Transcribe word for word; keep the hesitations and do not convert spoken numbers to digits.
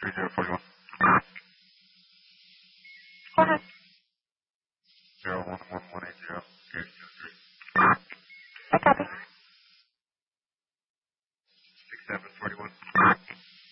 three zero four one. Go ahead. Zero one one one eight zero.